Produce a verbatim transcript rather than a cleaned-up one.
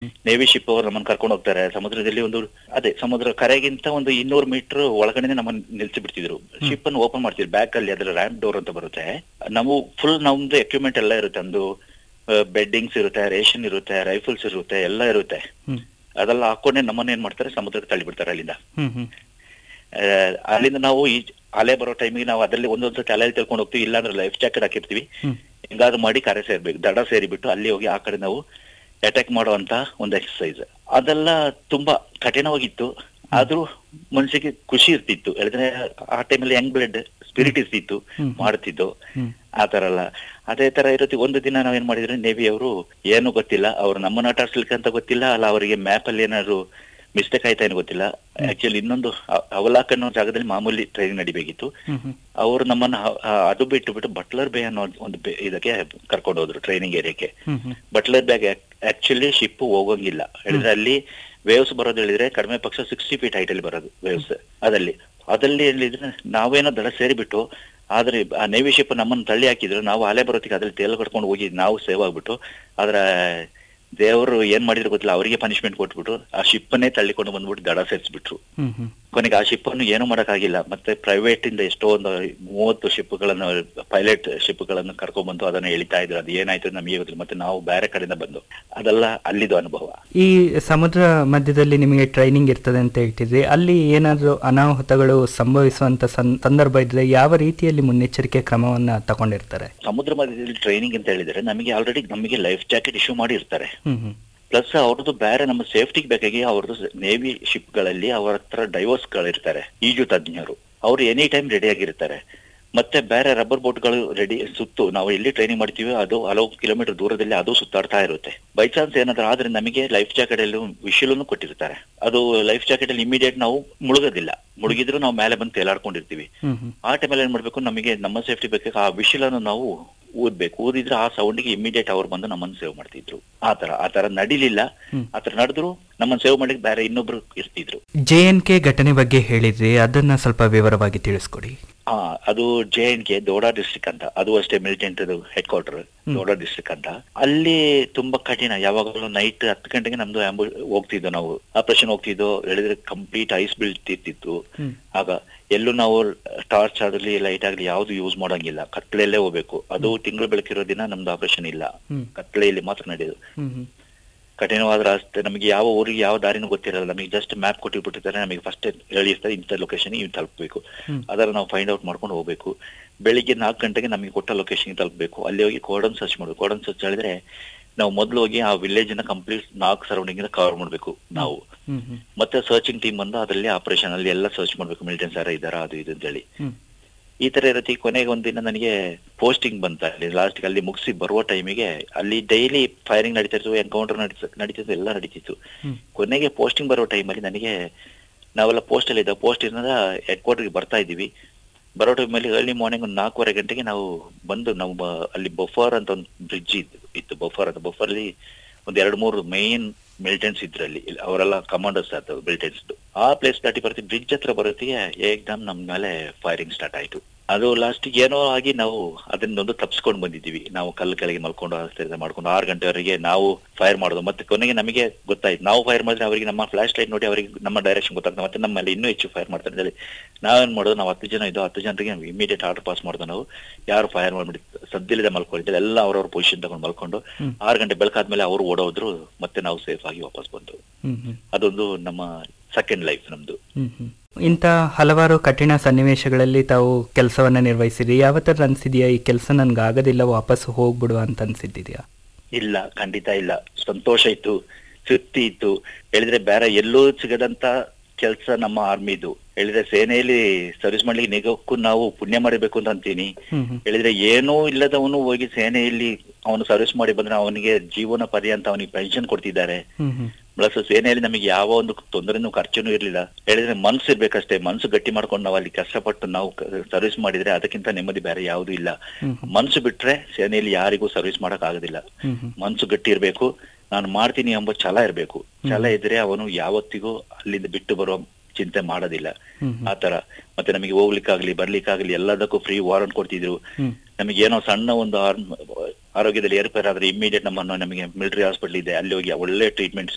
Navy ship ಅವರು ನಮ್ಮನ್ನು ಕರ್ಕೊಂಡು ಹೋಗ್ತಾರೆ ಸಮುದ್ರದಲ್ಲಿ. ಒಂದು ಅದೇ ಸಮುದ್ರ ಕರೆಗಿಂತ ಒಂದು ಇನ್ನೂರು ಮೀಟರ್ ಒಳಗಡೆ ನಮ್ಮನ್ನು ನಿಲ್ಸಿ ಬಿಡ್ತಿದ್ರು. ಶಿಪ್ ಅನ್ನು ಓಪನ್ ಮಾಡ್ತಿದ್ರು, ಬ್ಯಾಕ್ ಅಲ್ಲಿ ಅದ್ರ ರ್ಯಾಂಪ್ ಡೋರ್ ಅಂತ ಬರುತ್ತೆ. ನಾವು ಫುಲ್ ನಮ್ದು ಎಕ್ವಿಪ್ಮೆಂಟ್ ಎಲ್ಲ ಇರುತ್ತೆ, ಒಂದು ಬೆಡ್ಡಿಂಗ್ಸ್ ಇರುತ್ತೆ, ರೇಷನ್ ಇರುತ್ತೆ, ರೈಫಲ್ಸ್ ಇರುತ್ತೆ, ಎಲ್ಲ ಇರುತ್ತೆ. ಅದೆಲ್ಲ ಹಾಕೊಂಡೆ ನಮ್ಮನ್ನ ಏನ್ ಮಾಡ್ತಾರೆ, ಸಮುದ್ರಕ್ಕೆ ತಳ್ಳಿ ಬಿಡ್ತಾರೆ ಅಲ್ಲಿಂದ. ಅಲ್ಲಿಂದ ನಾವು ಈ ಅಲೆ ಬರೋ ಟೈಮಿಗೆ ನಾವು ಅದರಲ್ಲಿ ಒಂದೊಂದ್ಸತಿ ಅಲೆಯಲ್ಲಿ ತಿಳ್ಕೊಂಡು ಹೋಗ್ತೀವಿ, ಇಲ್ಲಾಂದ್ರೆ ಲೈಫ್ ಜಾಕೆಟ್ ಹಾಕಿರ್ತೀವಿ. ಹಿಂಗಾದ್ರೂ ಮಾಡಿ ಕರೆ ಸೇರ್ಬೇಕು, ದಡ ಸೇರಿಬಿಟ್ಟು ಅಲ್ಲಿ ಹೋಗಿ ಆ ಕಡೆ ನಾವು ಅಟ್ಯಾಕ್ ಮಾಡುವಂತ ಒಂದು ಎಕ್ಸರ್ಸೈಸ್. ಅದೆಲ್ಲ ತುಂಬಾ ಕಠಿಣವಾಗಿತ್ತು, ಆದ್ರೂ ಮನ್ಸಿಗೆ ಖುಷಿ ಇರ್ತಿತ್ತು. ಹೇಳಿದ್ರೆ ಆ ಟೈಮಲ್ಲಿ ಯಂಗ್ ಬ್ಲಡ್ ಸ್ಪಿರಿಟ್ ಇರ್ತಿತ್ತು, ಮಾಡ್ತಿದ್ದು. ಆ ತರ ಎಲ್ಲ ಅದೇ ತರ ಇರುತ್ತೆ. ಒಂದು ದಿನ ನಾವೇನ್ ಮಾಡಿದ್ರೆ, ನೇವಿ ಅವರು ಏನು ಗೊತ್ತಿಲ್ಲ, ಅವ್ರು ನಮ್ಮನ್ನ ಆಟ ಆಡ್ಸ್ಲಿಕ್ಕೆ ಅಂತ ಗೊತ್ತಿಲ್ಲ, ಅಲ್ಲ ಅವರಿಗೆ ಮ್ಯಾಪ್ ಅಲ್ಲಿ ಏನಾದ್ರು ಮಿಸ್ಟೇಕ್ ಆಯ್ತಾ ಏನು ಗೊತ್ತಿಲ್ಲ. ಆಕ್ಚುಲಿ ಇನ್ನೊಂದು ಅವಲಾಕ್ ಅನ್ನೋ ಜಾಗದಲ್ಲಿ ಮಾಮೂಲಿ ಟ್ರೈನಿಂಗ್ ನಡಿಬೇಕಿತ್ತು. ಅವರು ನಮ್ಮನ್ನ ಅದು ಬಿಟ್ಟು ಬಿಟ್ಟು ಬಟ್ಲರ್ ಬೇ ಅನ್ನೋ ಒಂದು ಇದಕ್ಕೆ ಕರ್ಕೊಂಡು ಹೋದ್ರು, training ಏರಿಯಾಕ್ಕೆ. Buttler bag actually ship ಹೋಗೋಂಗಿಲ್ಲ. ಹೇಳಿದ್ರೆ ಅಲ್ಲಿ ವೇವ್ಸ್ ಬರೋದು ಹೇಳಿದ್ರೆ ಕಡಿಮೆ ಪಕ್ಷ ಸಿಕ್ಸ್ಟಿ ಫೀಟ್ ಹೈಟ್ ಅಲ್ಲಿ ಬರೋದು ವೇವ್ಸ್. ಅದಲ್ಲಿ ಅದಲ್ಲಿ ಹೇಳಿದ್ರೆ ನಾವೇನೋ ದಡ ಸೇರಿಬಿಟ್ಟು, ಆದ್ರೆ ಆ ನೇವಿ ಶಿಪ್ ನಮ್ಮನ್ನು ತಳ್ಳಿ ಹಾಕಿದ್ರು. ನಾವು ಅಲೆ ಬರೋತಿಗೆ ಅದ್ರಲ್ಲಿ ತೇಲ್ ಕಟ್ಕೊಂಡು ಹೋಗಿ ನಾವು ಸೇವ್ ಆಗ್ಬಿಟ್ಟು, ಆದ್ರೆ ದೇವರು ಏನ್ ಮಾಡಿದ್ರು ಗೊತ್ತಿಲ್ಲ, ಅವರಿಗೆ ಪನಿಷ್ಮೆಂಟ್ ಕೊಟ್ಬಿಟ್ಟು ಆ ಶಿಪ್ ಅನ್ನೇ ತಳ್ಳಿಕೊಂಡು ಬಂದ್ಬಿಟ್ಟು ದಡ ಸೇರಿಸ್ಬಿಟ್ರು. ಕೊನೆಗೆ ಆ ಶಿಪ್ ಅನ್ನು ಏನು ಮಾಡಕ್ಕಾಗಿಲ್ಲ. ಮತ್ತೆ ಪ್ರೈವೇಟ್ ಇಂದ ಎಷ್ಟೋ ಒಂದು ಮೂವತ್ತು ಶಿಪ್ ಗಳನ್ನು, ಪೈಲಟ್ ಶಿಪ್ ಗಳನ್ನು ಕರ್ಕೊಂಡ್ ಬಂದು ಅದನ್ನ ಎಳಿತಾ ಇದ್ರು. ಅದು ಏನಾಯ್ತು ನಮಗೆ ಗೊತ್ತಿಲ್ಲ. ಮತ್ತೆ ನಾವು ಬೇರೆ ಕಡೆಯಿಂದ ಬಂದು, ಅದೆಲ್ಲ ಅಲ್ಲಿದು ಅನುಭವ. ಈ ಸಮುದ್ರ ಮಧ್ಯದಲ್ಲಿ ನಿಮಗೆ ಟ್ರೈನಿಂಗ್ ಇರ್ತದೆ ಅಂತ ಹೇಳ್ತಿದ್ರಿ, ಅಲ್ಲಿ ಏನಾದ್ರು ಅನಾಹುತಗಳು ಸಂಭವಿಸುವಂತ ಸಂದರ್ಭ ಇದ್ರೆ ಯಾವ ರೀತಿಯಲ್ಲಿ ಮುನ್ನೆಚ್ಚರಿಕೆ ಕ್ರಮವನ್ನ ತಗೊಂಡಿರ್ತಾರೆ? ಸಮುದ್ರ ಮಧ್ಯದಲ್ಲಿ ಟ್ರೈನಿಂಗ್ ಅಂತ ಹೇಳಿದ್ರೆ ನಮಗೆ ಆಲ್ರೆಡಿ ನಮಗೆ ಲೈಫ್ ಜಾಕೆಟ್ ಇಶ್ಯೂ ಮಾಡಿರ್ತಾರೆ. ಪ್ಲಸ್ ಅವ್ರದ್ದು ಬೇರೆ ನಮ್ಮ ಸೇಫ್ಟಿಗೆ ಬೇಕಾಗಿ ಅವ್ರದ್ದು ನೇವಿ ಶಿಪ್ ಗಳಲ್ಲಿ ಅವರ ಹತ್ರ ಡೈವರ್ಸ್ ಗಳಿರ್ತಾರೆ, ಈಜು ತಜ್ಞರು. ಅವರು ಎನಿ ಟೈಮ್ ರೆಡಿ ಆಗಿರ್ತಾರೆ. ಮತ್ತೆ ಬೇರೆ ರಬ್ಬರ್ ಬೋಟ್ ಗಳು ರೆಡಿ ಸುತ್ತು ನಾವು ಎಲ್ಲಿ ಟ್ರೈನಿಂಗ್ ಮಾಡ್ತೀವಿ ಅದು ಹಲವು ಕಿಲೋಮೀಟರ್ ದೂರದಲ್ಲಿ ಅದು ಸುತ್ತಾಡ್ತಾ ಇರುತ್ತೆ. ಬೈ ಚಾನ್ಸ್ ಏನಾದ್ರೂ ಆದ್ರೆ ನಮಗೆ ಲೈಫ್ ಜಾಕೆಟ್ ಅಲ್ಲಿ ವಿಶಿಲನ್ನು ಕೊಟ್ಟಿರ್ತಾರೆ. ಅದು ಲೈಫ್ ಜಾಕೆಟ್ ಅಲ್ಲಿ ಇಮಿಡಿಯೇಟ್ ನಾವು ಮುಳುಗೋದಿಲ್ಲ, ಮುಳುಗಿದ್ರು ನಾವು ಮೇಲೆ ಬಂದು ತೇಲಾಡ್ಕೊಂಡಿರ್ತೀವಿ. ಆ ಟೈಮಲ್ಲಿ ಏನ್ ಮಾಡ್ಬೇಕು, ನಮಗೆ ನಮ್ಮ ಸೇಫ್ಟಿ ಬೇಕಾಗಿ ಆ ವಿಶಿಲನ್ನು ನಾವು ಊದ್ಬೇಕು. ಊದಿದ್ರೆ ಆ ಸೌಂಡ್ಗೆ ಇಮಿಡಿಯೇಟ್ ಅವ್ರು ಬಂದು ನಮ್ಮನ್ನು ಸೇವ್ ಮಾಡ್ತಿದ್ರು. ಆತರ ಆತರ ನಡಿಲಿಲ್ಲ. ಆತರ ನಡೆದ್ರು ನಮ್ಮನ್ನು ಸೇವ್ ಮಾಡಿ ಬೇರೆ ಇನ್ನೊಬ್ರು ಇರ್ತಿದ್ರು. ಜೆ ಎನ್ ಕೆ ಘಟನೆ ಬಗ್ಗೆ ಹೇಳಿದ್ರಿ, ಅದನ್ನ ಸ್ವಲ್ಪ ವಿವರವಾಗಿ ತಿಳಿಸ್ಕೊಡಿ. ಹಾ, ಅದು J N K Doda district ಅಂತ, ಅದು ಅಷ್ಟೇ militant head quarter Doda district ಅಂತ. ಅಲ್ಲಿ ತುಂಬಾ ಕಠಿಣ. ಯಾವಾಗಲೂ ನೈಟ್ ಹತ್ತು ಗಂಟೆಗೆ ನಮ್ದು ಆಂಬು ಹೋಗ್ತಿದ್ದೋ, ನಾವು ಆಪರೇಷನ್ ಹೋಗ್ತಿದ್ದೋ. ಹೇಳಿದ್ರೆ ಕಂಪ್ಲೀಟ್ ಐಸ್ ಬೀಳ್ತಿರ್ತಿತ್ತು. ಆಗ ಎಲ್ಲೂ ನಾವು ಟಾರ್ಚ್ ಆಗಲಿ ಲೈಟ್ ಆಗ್ಲಿ ಯಾವ್ದು ಯೂಸ್ ಮಾಡಂಗಿಲ್ಲ, ಕತ್ಲೆಯಲ್ಲೇ ಹೋಗ್ಬೇಕು. ಅದು ತಿಂಗಳು ಬೆಳಕಿರೋ ದಿನ ನಮ್ದು ಆಪರೇಷನ್ ಇಲ್ಲ, ಕತ್ಲೆಯಲ್ಲಿ ಮಾತ್ರ ನಡೆಯೋದು. ಕಠಿಣವಾದ ರಸ್ತೆ, ನಮಗೆ ಯಾವ ಊರಿಗೆ ಯಾವ ದಾರಿನೂ ಗೊತ್ತಿರಲ್ಲ. ನಮಗೆ ಜಸ್ಟ್ ಮ್ಯಾಪ್ ಕೊಟ್ಟಿಬಿಟ್ಟಿರ್ತಾರೆ, ನಮಗೆ ಫಸ್ಟ್ ಹೇಳಿರ್ತಾರೆ ಇಂಥ ಲೊಕೇಶನ್ ಇವ್ ತಲುಪಬೇಕು. ಅದರ ನಾವು ಫೈಂಡ್ ಔಟ್ ಮಾಡ್ಕೊಂಡು ಹೋಗ್ಬೇಕು. ಬೆಳಿಗ್ಗೆ ನಾಲ್ಕು ಗಂಟೆಗೆ ನಮಗೆ ಕೊಟ್ಟ ಲೊಕೇಶನ್ ತಲುಪಬೇಕು. ಅಲ್ಲಿ ಹೋಗಿ ಕೋಡನ್ ಸರ್ಚ್ ಮಾಡ್ಬೇಕು. ಕೋಡನ್ ಸರ್ಚ್ ಹೇಳಿದ್ರೆ ನಾವು ಮೊದಲು ಹೋಗಿ ಆ ವಿಲೇಜ್ ನ ಕಂಪ್ಲೀಟ್ ನಾಲ್ಕು ಸರೌಂಡಿಂಗ್ ಕವರ್ ಮಾಡ್ಬೇಕು ನಾವು. ಮತ್ತೆ ಸರ್ಚಿಂಗ್ ಟೀಮ್ ಬಂದು ಅದರಲ್ಲಿ ಆಪರೇಷನ್ ಅಲ್ಲಿ ಎಲ್ಲ ಸರ್ಚ್ ಮಾಡ್ಬೇಕು, ಮಿಲಿಟೆನ್ಸ್ ಯಾರ ಇದಾರ ಅದು ಇದು ಅಂತ ಹೇಳಿ. ಈ ತರ ಇರುತ್ತೆ. ಕೊನೆಗೆ ಒಂದಿನ ನನಗೆ ಪೋಸ್ಟಿಂಗ್ ಬಂತ ಅಲ್ಲಿ ಲಾಸ್ಟ್ ಅಲ್ಲಿ ಮುಗಿಸಿ ಬರುವ ಟೈಮಿಗೆ ಅಲ್ಲಿ ಡೈಲಿ ಫೈರಿಂಗ್ ನಡೀತಿತ್ತು, ಎನ್ಕೌಂಟರ್ ನಡೀತಿತ್ತು, ಎಲ್ಲ ನಡೀತಿತ್ತು. ಕೊನೆಗೆ ಪೋಸ್ಟಿಂಗ್ ಬರೋ ಟೈಮಲ್ಲಿ ನನಗೆ, ನಾವೆಲ್ಲ ಪೋಸ್ಟ್ ಅಲ್ಲಿ ಇದ್ದ ಪೋಸ್ಟ್ ಇಂದ ಹೆಡ್ ಕ್ವಾರ್ಟರ್ಗೆ ಬರ್ತಾ ಇದೀವಿ. ಬರೋ ಟೈಮಲ್ಲಿ ಅರ್ಲಿ ಮಾರ್ನಿಂಗ್ ಒಂದು ನಾಲ್ಕೂವರೆ ಗಂಟೆಗೆ ನಾವು ಬಂದು ನಾವು ಅಲ್ಲಿ ಬಫರ್ ಅಂತ ಒಂದು ಬ್ರಿಡ್ಜ್ ಇತ್ತು. ಬಫರ್ ಅಂತ ಬಫರ್ ಅಲ್ಲಿ ಒಂದ್ ಎರಡು ಮೂರು ಮೇನ್ ಮಿಲಿಟೆಂಟ್ಸ್ ಇದ್ರಲ್ಲಿ, ಅವರೆಲ್ಲ ಕಮಾಂಡರ್ಸ್ ಆಯ್ತು ಮಿಲಿಟೆಂಟ್ಸ್. ಆ ಪ್ಲೇಸ್ ದಾಟಿ ಬರ್ತೀವಿ, ಬ್ರಿಡ್ಜ್ ಹತ್ರ ಬರೋತ್ತಿಗೆ ಏಕ್ದಮ್ ನಮ್ ಮೇಲೆ ಫೈರಿಂಗ್ ಸ್ಟಾರ್ಟ್ ಆಯ್ತು. ಅದು ಲಾಸ್ಟಿಗೆ ಏನೋ ಆಗಿ ನಾವು ಅದನ್ನೊಂದು ತಪ್ಪಿಸ್ಕೊಂಡು ಬಂದಿದ್ದೀವಿ. ನಾವು ಕಲ್ಲು ಕೆಳಗೆ ಮಲ್ಕೊಂಡು ಮಾಡ್ಕೊಂಡು ಆರು ಗಂಟೆವರೆಗೆ ನಾವು ಫೈರ್ ಮಾಡೋದು. ಮತ್ತೆ ಕೊನೆಗೆ ನಮಗೆ ಗೊತ್ತಾಯ್ತು, ನಾವು ಫೈರ್ ಮಾಡಿದ್ರೆ ಅವರಿಗೆ ನಮ್ಮ ಫ್ಲಾಶ್ ಲೈಟ್ ನೋಡಿ ಅವರಿಗೆ ನಮ್ಮ ಡೈರೆಕ್ಷನ್ ಗೊತ್ತಾಗ್ತದೆ. ಮತ್ತೆ ನಮ್ಮ ಮೇಲೆ ಇನ್ನೂ ಹೆಚ್ಚು ಫೈರ್ ಮಾಡ್ತಾರೆ ಹೇಳಿ ನಾವೇನ್ ಮಾಡೋದು, ನಾವು ಹತ್ತು ಜನ ಇದ್ದೋ, ಹತ್ತು ಜನರಿಗೆ ನಾವು ಇಮಿಡಿಯೇಟ್ ಆರ್ಡರ್ ಪಾಸ್ ಮಾಡೋದು. ನಾವು ಯಾರು ಫೈರ್ ಮಾಡ್ಬಿಟ್ಟು ಸದ್ದಿಲ್ಲದೆ ಮಲ್ಕೊಂಡಿದ್ದೆ ಎಲ್ಲ ಅವ್ರವ್ರ ಪೊಸಿಷನ್ ತಗೊಂಡು ಮಲ್ಕೊಂಡು ಆರು ಗಂಟೆ ಬೆಳಕಾದ್ಮೇಲೆ ಅವರು ಓಡೋದ್ರು. ಮತ್ತೆ ನಾವು ಸೇಫ್ ಆಗಿ ವಾಪಸ್ ಬಂದು. ಅದೊಂದು ನಮ್ಮ ಸೆಕೆಂಡ್ ಲೈಫ್ ನಮ್ದು. ಇಂಥ ಹಲವಾರು ಕಠಿಣ ಸನ್ನಿವೇಶಗಳಲ್ಲಿ ತಾವು ಕೆಲಸವನ್ನ ನಿರ್ವಹಿಸಿರಿ. ಯಾವ ತರ ಅನ್ಸಿದ್ಯಾ, ಈ ಕೆಲಸ ನನ್ಗೆ ಆಗೋದಿಲ್ಲ ವಾಪಸ್ ಹೋಗ್ಬಿಡುವ ಅಂತ ಅನ್ಸಿದ್ಯಾ? ಇಲ್ಲ, ಖಂಡಿತ ಇಲ್ಲ. ಸಂತೋಷ ಇತ್ತು, ತೃಪ್ತಿ ಇತ್ತು. ಹೇಳಿದ್ರೆ ಬೇರೆ ಎಲ್ಲೂ ಸಿಗದಂತ ಕೆಲಸ ನಮ್ಮ ಆರ್ಮಿದು. ಹೇಳಿದ್ರೆ ಸೇನೆಯಲ್ಲಿ ಸರ್ವಿಸ್ ಮಾಡ್ಲಿಕ್ಕೆ ನಿಗಕ್ಕೂ ನಾವು ಪುಣ್ಯ ಮಾಡಿರ್ಬೇಕು ಅಂತ ಅಂತೀನಿ. ಹೇಳಿದ್ರೆ ಏನೂ ಇಲ್ಲದವನು ಹೋಗಿ ಸೇನೆಯಲ್ಲಿ ಅವನು ಸರ್ವಿಸ್ ಮಾಡಿ ಬಂದ್ರೆ ಅವನಿಗೆ ಜೀವನ ಪರ್ಯಂತ ಅವನಿಗೆ ಪೆನ್ಷನ್ ಕೊಡ್ತಿದ್ದಾರೆ. ಪ್ಲಸ್ ಸೇನೆಯಲ್ಲಿ ನಮಗೆ ಯಾವ ಒಂದು ತೊಂದರೆನೂ ಖರ್ಚುನೂ ಇರ್ಲಿಲ್ಲ. ಹೇಳಿದ್ರೆ ಮನ್ಸು ಇರ್ಬೇಕಷ್ಟೇ, ಮನ್ಸು ಗಟ್ಟಿ ಮಾಡ್ಕೊಂಡು ನಾವು ಅಲ್ಲಿ ಕಷ್ಟಪಟ್ಟು ನಾವು ಸರ್ವಿಸ್ ಮಾಡಿದ್ರೆ ಅದಕ್ಕಿಂತ ನೆಮ್ಮದಿ ಬೇರೆ ಯಾವ್ದು ಇಲ್ಲ. ಮನ್ಸು ಬಿಟ್ರೆ ಸೇನೆಯಲ್ಲಿ ಯಾರಿಗೂ ಸರ್ವಿಸ್ ಮಾಡಕ್ ಆಗೋದಿಲ್ಲ. ಮನ್ಸು ಗಟ್ಟಿ ಇರ್ಬೇಕು, ನಾನು ಮಾಡ್ತೀನಿ ಎಂಬ ಛಲ ಇರ್ಬೇಕು. ಛಲ ಇದ್ರೆ ಅವನು ಯಾವತ್ತಿಗೂ ಅಲ್ಲಿಂದ ಬಿಟ್ಟು ಬರೋ ಚಿಂತೆ ಮಾಡೋದಿಲ್ಲ. ಆತರ ಮತ್ತೆ ನಮಗೆ ಹೋಗ್ಲಿಕ್ಕಾಗ್ಲಿ ಬರ್ಲಿಕ್ಕಾಗ್ಲಿ ಎಲ್ಲದಕ್ಕೂ ಫ್ರೀ ವಾರಂಟ್ ಕೊಡ್ತಿದ್ರು. ನಮಗೆ ಏನೋ ಸಣ್ಣ ಒಂದು ಆರೋಗ್ಯದಲ್ಲಿ ಏರ್ಪೇರ್ ಆದ್ರೆ ಇಮಿಡಿಯೇಟ್ ನಮ್ಮನ್ನು ನಮಗೆ ಮಿಲಿಟರಿ ಹಾಸ್ಪಿಟಲ್ ಇದೆ, ಅಲ್ಲಿ ಹೋಗಿ ಒಳ್ಳೆ ಟ್ರೀಟ್ಮೆಂಟ್